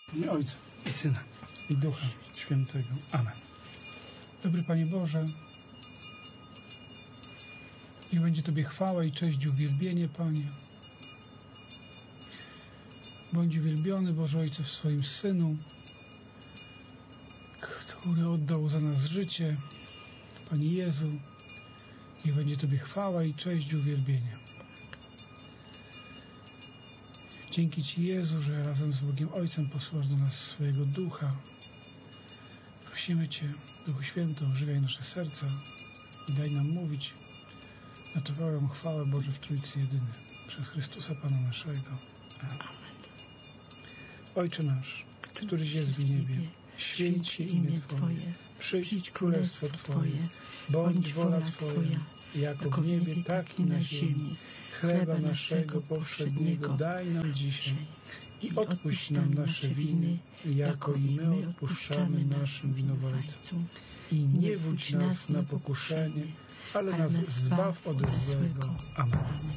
W imię Ojca i Syna i Ducha Świętego. Amen. Dobry Panie Boże, niech będzie Tobie chwała i cześć i uwielbienie, Panie. Bądź uwielbiony, Boże Ojcze, w swoim Synu, który oddał za nas życie, Panie Jezu. Niech będzie Tobie chwała i cześć i uwielbienie. Dzięki Ci, Jezu, że razem z Bogiem Ojcem posłasz do nas swojego Ducha. Prosimy Cię, Duchu Święty, ożywiaj nasze serca i daj nam mówić na Twoją chwałę, Boże, w Trójcy Jedyny, przez Chrystusa Pana naszego. Amen. Ojcze nasz, któryś jest w niebie, święć się imię Twoje, przyjdź królestwo Twoje, bądź wola Twoja, jako w niebie, tak i na ziemi. Chleba naszego powszedniego daj nam dzisiaj i odpuść nam nasze winy, jako i my odpuszczamy naszym winowajcom. I nie wódź nas na pokuszenie, ale nas zbaw od złego. Amen.